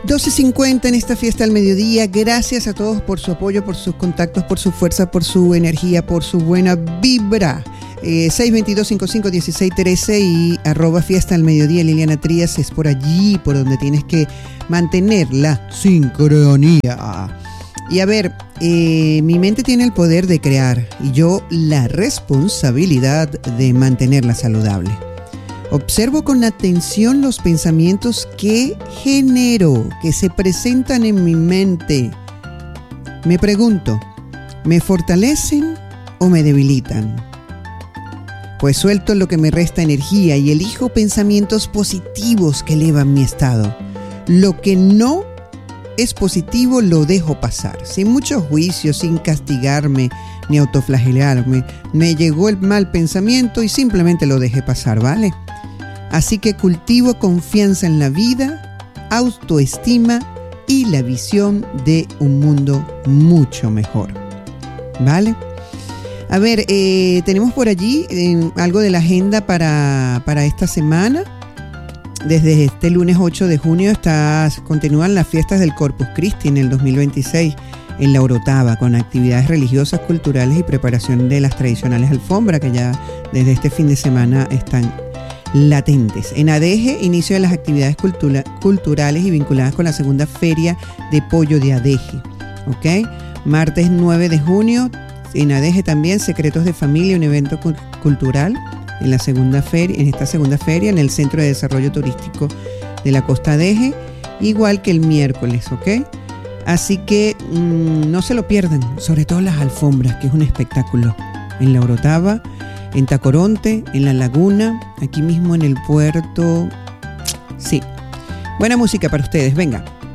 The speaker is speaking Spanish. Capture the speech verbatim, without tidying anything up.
doce cincuenta en esta fiesta al mediodía. Gracias a todos por su apoyo, por sus contactos, por su fuerza, por su energía, por su buena vibra. Eh, seis dos dos, cinco cinco uno seis uno tres y arroba fiesta al mediodía. Liliana Trías, es por allí por donde tienes que mantener la sincronía. Y a ver, eh, mi mente tiene el poder de crear y yo la responsabilidad de mantenerla saludable. Observo con atención los pensamientos que genero, que se presentan en mi mente. Me pregunto, ¿me fortalecen o me debilitan? Pues suelto lo que me resta energía y elijo pensamientos positivos que elevan mi estado. Lo que no es positivo lo dejo pasar, sin mucho juicio, sin castigarme ni autoflagelarme. Me llegó el mal pensamiento y simplemente lo dejé pasar, ¿vale? Así que cultivo confianza en la vida, autoestima y la visión de un mundo mucho mejor, ¿vale? A ver, eh, tenemos por allí eh, algo de la agenda para, para esta semana. Desde este lunes ocho de junio está, continúan las fiestas del Corpus Christi en el dos mil veintiséis en La Orotava, con actividades religiosas, culturales y preparación de las tradicionales alfombras que ya desde este fin de semana están latentes. En Adeje, inicio de las actividades cultura, culturales y vinculadas con la segunda feria de pollo de Adeje. ¿Ok? Martes nueve de junio, en Adeje también, Secretos de Familia, un evento cu- cultural en la segunda feria, en esta segunda feria, en el Centro de Desarrollo Turístico de la Costa Adeje, igual que el miércoles, ¿ok? Así que mmm, no se lo pierdan, sobre todo las alfombras, que es un espectáculo en La Orotava, en Tacoronte, en La Laguna, aquí mismo en el puerto. Sí, buena música para ustedes, venga.